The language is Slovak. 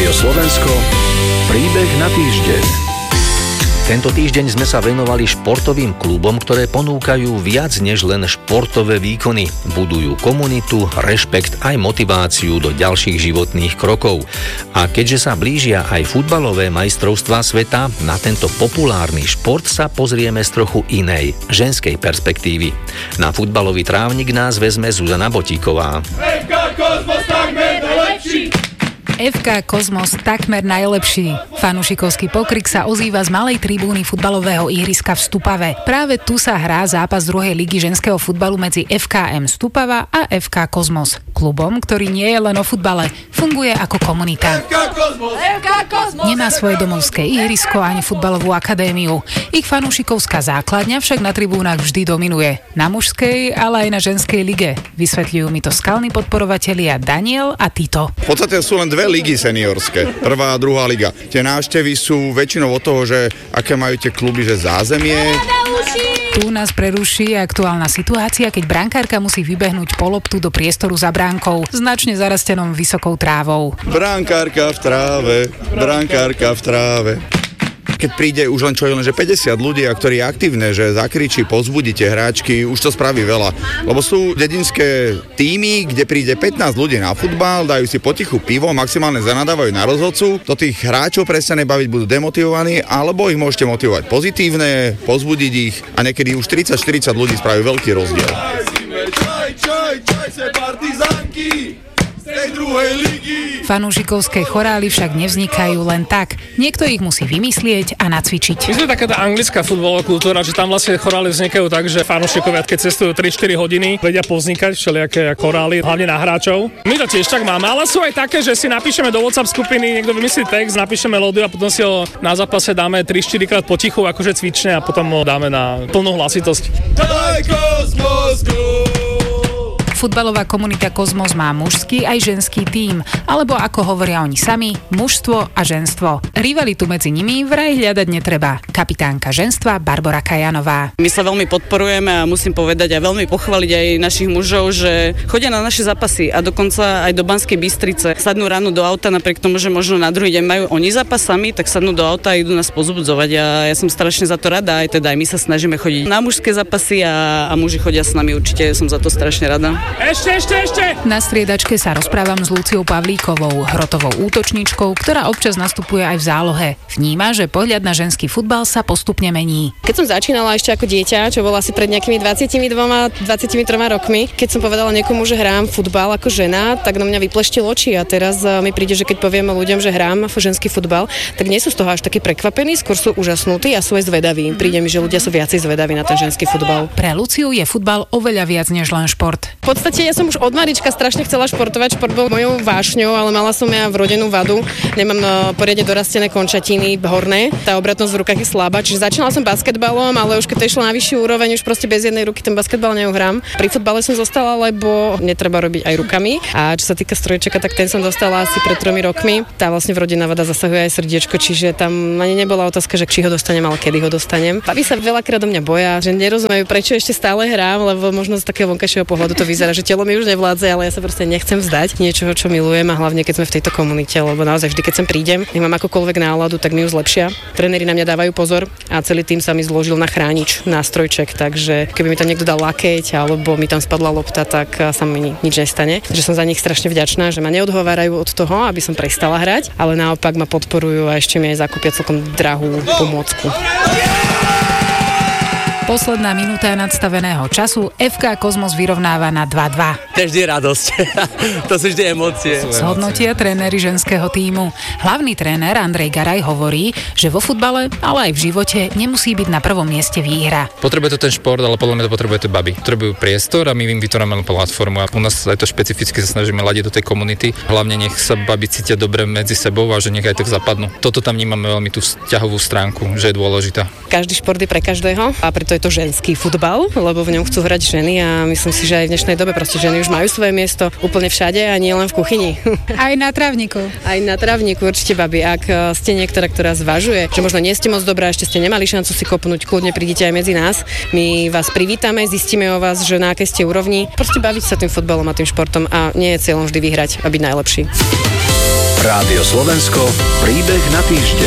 Rádio Slovensko, príbeh na týždeň. Tento týždeň sme sa venovali športovým klubom, ktoré ponúkajú viac než len športové výkony. Budujú komunitu, rešpekt aj motiváciu do ďalších životných krokov. A keďže sa blížia aj futbalové majstrovstvá sveta, na tento populárny šport sa pozrieme z trochu inej, ženskej perspektívy. Na futbalový trávnik nás vezme Zuzana Botíková. FK Kozmos takmer najlepší! FK Kozmos takmer najlepší. Fanúšikovský pokrik sa ozýva z malej tribúny futbalového ihriska v Stupave. Práve tu sa hrá zápas druhej ligy ženského futbalu medzi FKM Stupava a FK Kozmos. Klubom, ktorý nie je len o futbale, funguje ako komunita. FK Kozmos! FK Kozmos! Nemá svoje domovské ihrisko ani futbalovú akadémiu. Ich fanúšikovská základňa však na tribúnach vždy dominuje. Na mužskej, ale aj na ženskej lige. Vysvetľujú mi to skalní podporovatelia Daniel a Tito. V podstate sú len dve ligy seniorské, prvá a druhá liga. Tie návštevy sú väčšinou od toho, že aké majú tie kluby, že zázemie. Tu nás preruší aktuálna situácia, keď brankárka musí vybehnúť po loptu do priestoru za bránkou, značne zarastenom vysokou trávou. Brankárka v tráve, brankárka v tráve. Keď príde už len čo je len, že 50 ľudí, ktorí je aktívne, že zakričí, pozbudíte hráčky, už to spraví veľa. Lebo sú dedinské týmy, kde príde 15 ľudí na futbal, dajú si potichu pivo, maximálne zanadávajú na rozhodcu, to tých hráčov prestane baviť, budú demotivovaní, alebo ich môžete motivovať pozitívne, pozbudiť ich a niekedy už 30-40 ľudí spraví veľký rozdiel. Čaj, partizánky! Fanúšikovské chorály však nevznikajú len tak. Niekto ich musí vymyslieť a nacvičiť. My sme taká tá anglická futbalová kultúra, že tam vlastne chorály vznikajú tak, že fanúšikovia, keď cestujú 3-4 hodiny, vedia povznikať všelijaké chorály, hlavne na hráčov. My to tiež tak máme, ale sú aj také, že si napíšeme do WhatsApp skupiny, niekto vymyslí text, napíšeme melódiu a potom si ho na zápase dáme 3-4 krát potichu, akože cvične a potom ho dáme na plnú hlasitosť. Futbalová komunita Kozmos má mužský aj ženský tím, alebo ako hovoria oni sami, mužstvo a ženstvo. Rivalitu medzi nimi vraj hľadať netreba. Kapitánka ženstva Barbora Kajanová. My sa veľmi podporujeme a musím povedať a veľmi pochváliť aj našich mužov, že chodia na naše zápasy a dokonca aj do Banskej Bystrice. Sadnú ráno do auta, napriek tomu, že možno na druhý deň majú oni zápas sami, tak sadnú do auta a idú nás pozbudzovať a ja som strašne za to rada, aj teda aj my sa snažíme chodiť na mužské zápasy a muži chodia s nami, určite som za to strašne rada. Ešte! Na striedačke sa rozprávam s Luciou Pavlíkovou, hrotovou útočníčkou, ktorá občas nastupuje aj v zálohe. Vníma, že pohľad na ženský futbal sa postupne mení. Keď som začínala ešte ako dieťa, čo bolo asi pred nejakými 22-23 rokmi, keď som povedala niekomu, že hrám futbal ako žena, tak na mňa vypleštil oči a teraz mi príde, že keď poviem ľuďom, že hrám ženský futbal, tak nie sú z toho až takí prekvapení, skôr sú úžasnutí a sú aj zvedaví. Príde mi, že ľudia sú viacej zvedaví na ten ženský futbal. Pre Luciu je futbal oveľa viac než len šport. V podstate ja som už od malička strašne chcela športovať, šport bol mojou vášňou, ale mala som ja vrodenú vadu. Nemám poriadne dorastené končatiny horné, tá obratnosť v rukách je slabá, čiže začínala som basketbalom, ale už keď to išlo na vyššiu úroveň, už proste bez jednej ruky ten basketbal neuhrám. Pri futbale som zostala, lebo netreba robiť aj rukami. A čo sa týka strojčeka, tak ten som dostala asi pred 3 rokmi. Tá vlastne vrodená vada zasahuje aj srdiečko, čiže tam ani nebola otázka, že či ho dostanem, ale kedy ho dostanem. Baví sa veľakrát do mňa boja, že nerozumejú, prečo ešte stále hrám, lebo možno z takého vonkajšieho pohľadu to vyzerá, že telo mi už nevládze, ale ja sa proste nechcem vzdať niečoho, čo milujem a hlavne keď sme v tejto komunite, lebo naozaj vždy, keď sem prídem, nech mám akokoľvek náladu, tak mi ju zlepšia. Tréneri na mňa dávajú pozor a celý tým sa mi zložil na chránič, nástrojček, takže keby mi tam niekto dal lakeť alebo mi tam spadla lopta, tak sa mi nič nestane. Takže som za nich strašne vďačná, že ma neodhovárajú od toho, aby som prestala hrať, ale naopak ma podporujú a ešte mi aj zakúpia celkom drahú pomôcku. Posledná minúta nadstaveného času FK Kozmos vyrovnáva na 2-2. To je vždy radosť. To sú vždy emócie. Zhodnotia tréneri ženského tímu. Hlavný tréner Andrej Garaj hovorí, že vo futbale, ale aj v živote nemusí byť na prvom mieste výhra. Potrebuje to ten šport, ale podľa mňa to potrebuje to baby. Potrebujú priestor a my im vytvárame platformu a u nás aj to špecificky sa snažíme ladiť do tej komunity. Hlavne nech sa baby cítia dobre medzi sebou a že nech aj tak zapadnú. Toto tam vnímame veľmi tú vzťahovú stránku, že je dôležitá. Každý šport je pre každého a preto je to ženský futbal, lebo v ňom chcú hrať ženy a myslím si, že aj v dnešnej dobe proste ženy už majú svoje miesto úplne všade a nie len v kuchyni. Aj na trávniku. Aj na trávniku určite, babi. Ak ste niektorá, ktorá zvažuje, že možno nie ste moc dobrá, ešte ste nemali šancu si kopnúť, kľudne prídite aj medzi nás. My vás privítame, zistíme o vás, že na akej ste úrovni. Proste baviť sa tým futbalom a tým športom a nie je cieľom vždy vyhrať a byť najlepší. Rádio Slovensko, príbeh na týždeň.